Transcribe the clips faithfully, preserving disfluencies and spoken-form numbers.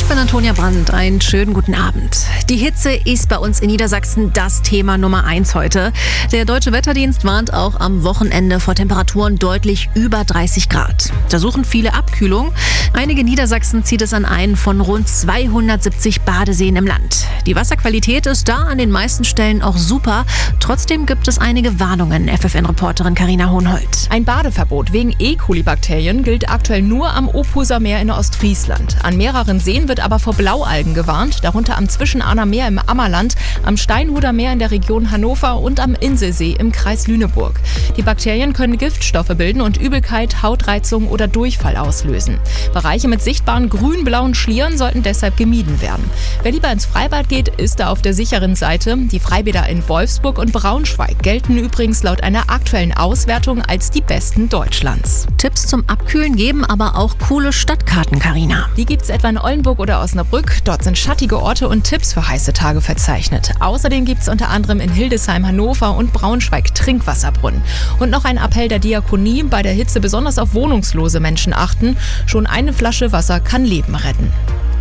Ich bin Antonia Brandt. Einen schönen guten Abend. Die Hitze ist bei uns in Niedersachsen das Thema Nummer eins heute. Der Deutsche Wetterdienst warnt auch am Wochenende vor Temperaturen deutlich über dreißig Grad. Da suchen viele Abkühlung. Einige Niedersachsen zieht es an einen von rund zweihundertsiebzig Badeseen im Land. Die Wasserqualität ist da an den meisten Stellen auch super. Trotzdem gibt es einige Warnungen, F F N-Reporterin Carina Hohenhold. Ein Badeverbot wegen E. coli-Bakterien gilt aktuell nur am Opuser Meer in Ostfriesland. An mehreren Seen wird aber vor Blaualgen gewarnt, darunter am Zwischenahner Meer im Ammerland, am Steinhuder Meer in der Region Hannover und am Inselsee im Kreis Lüneburg. Die Bakterien können Giftstoffe bilden und Übelkeit, Hautreizung oder Durchfall auslösen. Bereiche mit sichtbaren grün-blauen Schlieren sollten deshalb gemieden werden. Wer lieber ins Freibad geht, ist da auf der sicheren Seite. Die Freibäder in Wolfsburg und Braunschweig gelten übrigens laut einer aktuellen Auswertung als die besten Deutschlands. Tipps zum Abkühlen geben aber auch coole Stadtkarten, Carina. Die gibt es etwa in Oldenburg oder Osnabrück. Dort sind schattige Orte und Tipps für heiße Tage verzeichnet. Außerdem gibt es unter anderem in Hildesheim, Hannover und Braunschweig Trinkwasserbrunnen. Und noch ein Appell der Diakonie: bei der Hitze besonders auf wohnungslose Menschen achten. Schon eine Flasche Wasser kann Leben retten.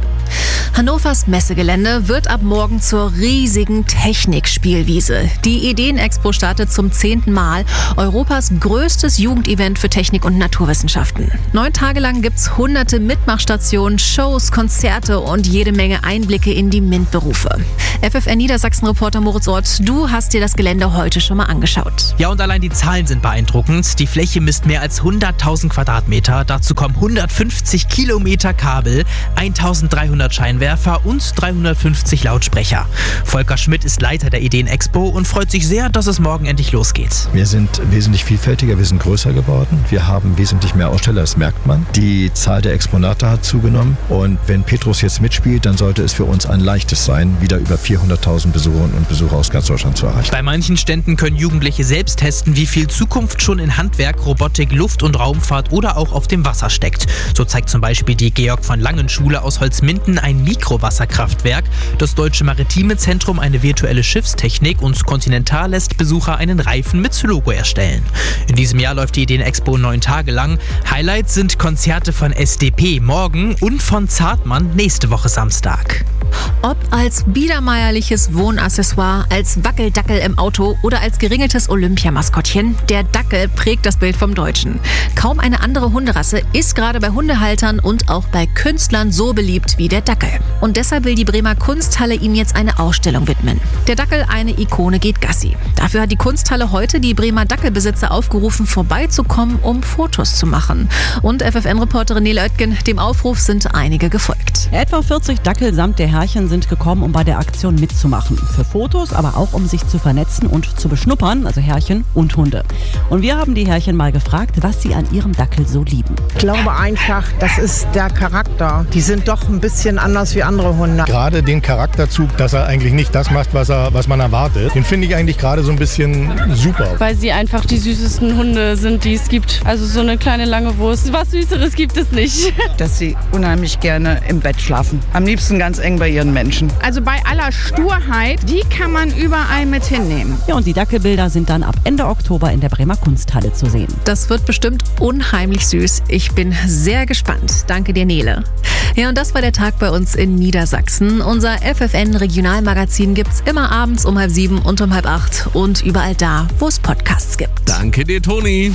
Hannovers Messegelände wird ab morgen zur riesigen Technikspielwiese. Die Ideen-Expo startet zum zehnten Mal. Europas größtes Jugendevent für Technik und Naturwissenschaften. Neun Tage lang gibt's hunderte Mitmachstationen, Shows, Konzerte und jede Menge Einblicke in die MINT-Berufe. F F N Niedersachsen-Reporter Moritz Ort, du hast dir das Gelände heute schon mal angeschaut. Ja, und allein die Zahlen sind beeindruckend. Die Fläche misst mehr als hunderttausend Quadratmeter. Dazu kommen hundertfünfzig Kilometer Kabel, eintausenddreihundert Scheinwerfer und dreihundertfünfzig Lautsprecher. Volker Schmidt ist Leiter der Ideen-Expo und freut sich sehr, dass es morgen endlich losgeht. Wir sind wesentlich vielfältiger, wir sind größer geworden. Wir haben wesentlich mehr Aussteller, das merkt man. Die Zahl der Exponate hat zugenommen. Und wenn Petrus jetzt mitspielt, dann sollte es für uns ein leichtes sein, wieder über vierhunderttausend Besucherinnen und Besucher aus ganz Deutschland zu erreichen. Bei manchen Ständen können Jugendliche selbst testen, wie viel Zukunft schon in Handwerk, Robotik, Luft- und Raumfahrt oder auch auf dem Wasser steckt. So zeigt zum Beispiel die Georg von Langen Schule aus Holzminden ein Mikrowasserkraftwerk. Das Deutsche Maritime Zentrum eine virtuelle Schiffstechnik und Continental lässt Besucher einen Reifen mit Logo erstellen. In diesem Jahr läuft die Ideen-Expo neun Tage lang. Highlights sind Konzerte von S D P morgen und von Zartmann nächste Woche Samstag. Ob als biedermeierliches Wohnaccessoire, als Wackeldackel im Auto oder als geringeltes Olympiamaskottchen, der Dackel prägt das Bild vom Deutschen. Kaum eine andere Hunderasse ist gerade bei Hundehaltern und auch bei Künstlern so beliebt wie der Dackel. Und deshalb will die Bremer Kunsthalle ihm jetzt eine Ausstellung widmen. Der Dackel, eine Ikone, geht Gassi. Dafür hat die Kunsthalle heute die Bremer Dackelbesitzer aufgerufen, vorbeizukommen, um Fotos zu machen. Und F F N-Reporterin Nele Oetgen, dem Aufruf sind einige gefolgt. Etwa vierzig Dackel samt der Herrchen sind gekommen, um bei der Aktion mitzumachen. Für Fotos, aber auch um sich zu vernetzen und zu beschnuppern, also Herrchen und Hunde. Und wir haben die Herrchen mal gefragt, was sie an ihrem Dackel so lieben. Ich glaube einfach, das ist der Charakter. Die sind doch ein bisschen anders wie andere Hunde. Gerade den Charakterzug, dass er eigentlich nicht das macht, was, er, was man erwartet, den finde ich eigentlich gerade so ein bisschen super. Weil sie einfach die süßesten Hunde sind, die es gibt. Also so eine kleine lange Wurst. Was Süßeres gibt es nicht. Dass sie unheimlich gerne im Bett schlafen. Am liebsten ganz eng bei ihren Menschen. Also bei aller Sturheit, die kann man überall mit hinnehmen. Ja, und die Dackelbilder sind dann ab Ende Oktober in der Bremer Kunsthalle zu sehen. Das wird bestimmt unheimlich süß. Ich bin sehr gespannt. Danke dir, Nele. Ja, und das war der Tag bei uns in Niedersachsen. Unser F F N-Regionalmagazin gibt's immer abends um halb sieben und um halb acht und überall da, wo es Podcasts gibt. Danke dir, Toni.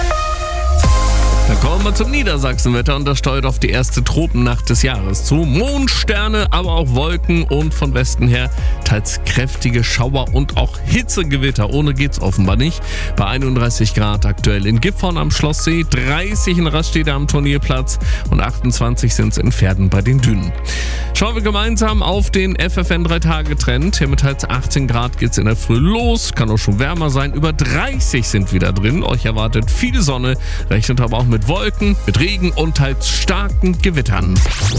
Dann kommen wir zum Niedersachsenwetter und das steuert auf die erste Tropennacht des Jahres zu. Mondsterne, aber auch Wolken und von Westen her teils kräftige Schauer und auch Hitzegewitter. Ohne geht's offenbar nicht. Bei einunddreißig Grad aktuell in Gifhorn am Schlosssee, dreißig in Rastede am Turnierplatz und achtundzwanzig sind es in Verden bei den Dünen. Schauen wir gemeinsam auf den F F N drei Tage Trend. Hier mit teils achtzehn Grad geht's in der Früh los. Kann auch schon wärmer sein. Über dreißig sind wieder drin. Euch erwartet viel Sonne. Rechnet aber auch mit Wolken, mit Regen und teils starken Gewittern.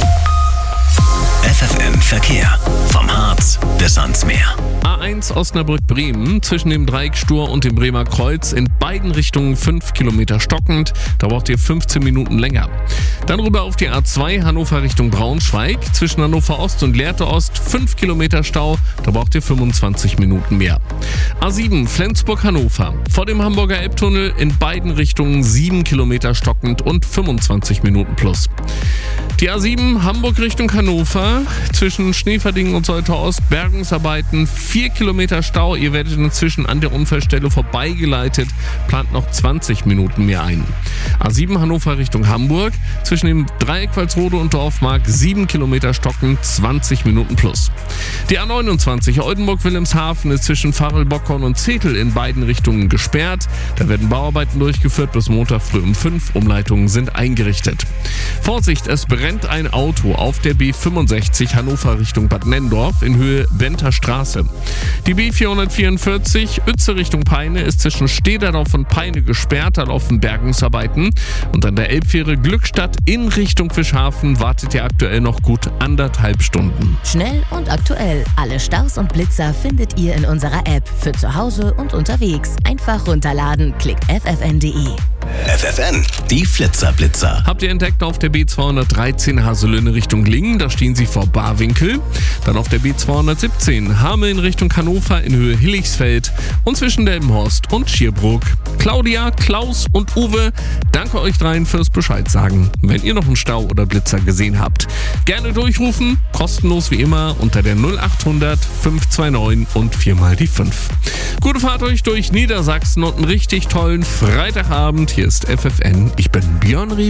F F N Verkehr. Vom Harz bis ans Meer. A eins Osnabrück-Bremen zwischen dem Dreieckstur und dem Bremer Kreuz in beiden Richtungen fünf Kilometer stockend. Da braucht ihr fünfzehn Minuten länger. Dann rüber auf die A zwei Hannover Richtung Braunschweig. Zwischen Hannover Ost und Lehrte Ost fünf Kilometer Stau. Da braucht ihr fünfundzwanzig Minuten mehr. A sieben Flensburg-Hannover. Vor dem Hamburger Elbtunnel in beiden Richtungen sieben Kilometer stockend und fünfundzwanzig Minuten plus. Die A sieben Hamburg Richtung Hannover, zwischen Schneeverdingen und Soltau Ost, Bergungsarbeiten, vier Kilometer Stau. Ihr werdet inzwischen an der Unfallstelle vorbeigeleitet, plant noch zwanzig Minuten mehr ein. A sieben Hannover Richtung Hamburg, zwischen dem Dreieck Walsrode und Dorfmark, sieben Kilometer Stocken, zwanzig Minuten plus. Die A neunundzwanzig Oldenburg-Wilhelmshaven ist zwischen Varel-Bockhorn und Zetel in beiden Richtungen gesperrt. Da werden Bauarbeiten durchgeführt, bis Montag früh um fünf. Umleitungen sind eingerichtet. Vorsicht, es brennt ein Auto auf der B fünfundsechzig Hannover Richtung Bad Nenndorf in Höhe Benter Straße. Die B vierhundertvierundvierzig Uetze Richtung Peine ist zwischen Stederdorf und Peine gesperrt, da laufen Bergungsarbeiten. Und an der Elbfähre Glückstadt in Richtung Fischhafen wartet ihr aktuell noch gut anderthalb Stunden. Schnell und aktuell. Alle Staus und Blitzer findet ihr in unserer App. Für zu Hause und unterwegs. Einfach runterladen. Klickt f f n punkt d e. F F N, die Flitzerblitzer. Habt ihr entdeckt auf der B zweihundertdreizehn Haselünne Richtung Lingen, da stehen sie vor Barwinkel. Dann auf der B zweihundertsiebzehn Hameln Richtung Hannover in Höhe Hilligsfeld und zwischen Delmenhorst und Schierbruck. Claudia, Klaus und Uwe, danke euch dreien fürs Bescheid sagen. Wenn ihr noch einen Stau oder Blitzer gesehen habt, gerne durchrufen, kostenlos wie immer unter der null achthundert fünf zwei neun und viermal die fünf. Gute Fahrt euch durch Niedersachsen und einen richtig tollen Freitagabend. Hier ist F F N. Ich bin Björn Rieber.